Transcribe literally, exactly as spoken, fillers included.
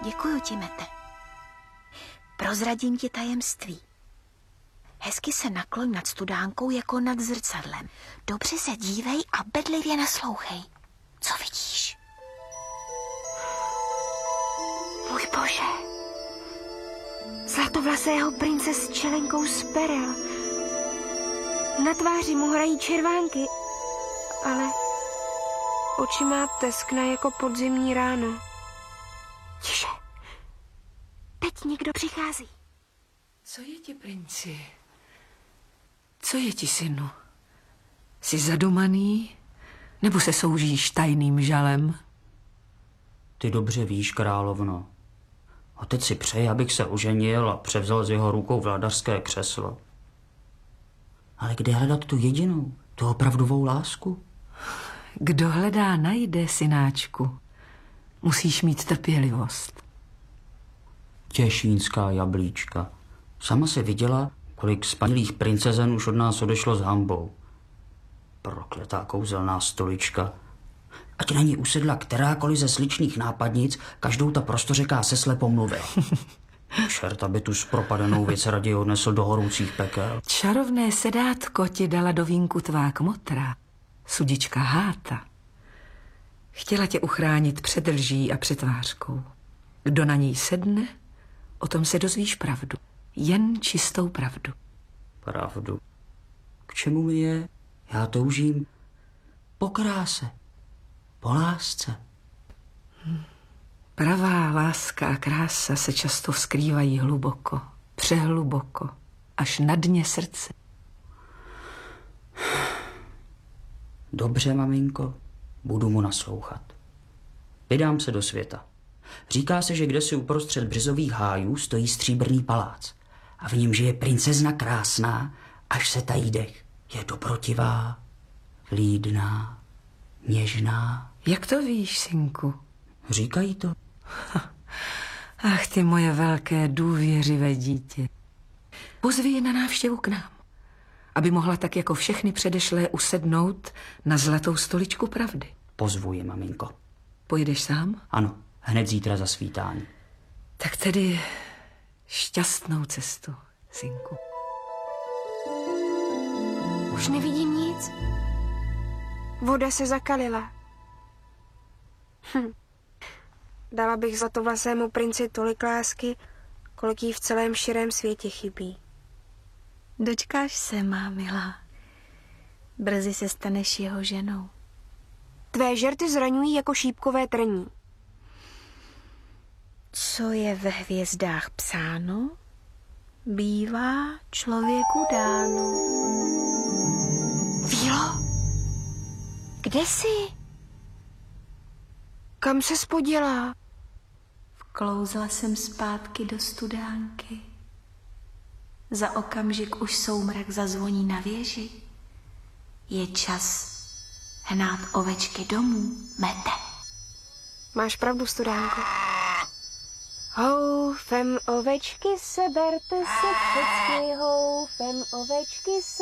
Děkuju ti, Mete. Prozradím ti tajemství. Hezky se nakloň nad studánkou jako nad zrcadlem. Dobře se dívej a bedlivě naslouchej. Co vidíš? Můj bože. Zlatovlasého prince s čelenkou z perel. Na tváři mu hrají červánky, ale oči má teskna jako podzimní ráno. Tiše. Teď někdo přichází. Co je ti, princi? Co je ti, synu? Jsi zadumaný? Nebo se soužíš tajným žalem? Ty dobře víš, královno. Otec si přeje, abych se oženil a převzal z jeho rukou vladařské křeslo. Ale kde hledat tu jedinou, tu opravdovou lásku? Kdo hledá, najde, synáčku. Musíš mít trpělivost. Těšínská jablíčka. Sama se viděla, kolik spanilých princezen už od nás odešlo s hanbou. Prokletá kouzelná stolička. Ať na ní usedla kterákoliv ze sličných nápadnic, každou ta prostořeká se slepou mluvil. Čert, aby tu zpropadenou věc raději odnesl do horoucích pekel. Čarovné sedátko ti dala do vínku tvá kmotra, sudička Háta. Chtěla tě uchránit před lží a přetvářkou. Kdo na něj sedne, o tom se dozvíš pravdu. Jen čistou pravdu. Pravdu. K čemu mi je? Já toužím po kráse, po lásce. Hm. Pravá láska a krása se často skrývají hluboko, přehluboko, až na dně srdce. Dobře, maminko, budu mu naslouchat. Vydám se do světa. Říká se, že kdesi uprostřed březových hájů stojí stříbrný palác a v něm žije princezna krásná, až se tají dech. Je dobrotivá, vlídná, něžná. Jak to víš, synku? Říkají to. Ach, ty moje velké důvěřivé dítě. Pozvi je na návštěvu k nám, aby mohla tak jako všechny předešlé usednout na zlatou stoličku pravdy. Pozvu je, maminko. Pojedeš sám? Ano, hned zítra za svítání. Tak tedy šťastnou cestu, synku. Už nevidím nic. Voda se zakalila. Hm. Dala bych zlatovlasému princi tolik lásky, kolik jí v celém širém světě chybí. Dočkáš se, má milá. Brzy se staneš jeho ženou. Tvé žerty zraňují jako šípkové trní. Co je ve hvězdách psáno, bývá člověku dáno. Vílo, kde jsi? Kam se spodělá? Vklouzla jsem zpátky do studánky. Za okamžik už soumrak zazvoní na věži. Je čas hnát ovečky domů, Mete. Máš pravdu, studánko. Houfem ovečky, seberte se všechny, houfem ovečky,